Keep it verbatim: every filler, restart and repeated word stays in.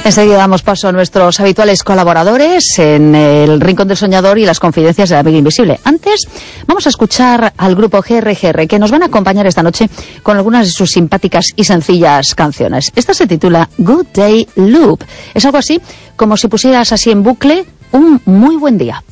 Enseguida damos paso a nuestros habituales colaboradores en el Rincón del Soñador y las confidencias de la Amiga Invisible. Antes, vamos a escuchar al grupo G R G R, que nos van a acompañar esta noche con algunas de sus simpáticas y sencillas canciones. Esta se titula Good Day Loop. Es algo así como si pusieras así en bucle un muy buen día.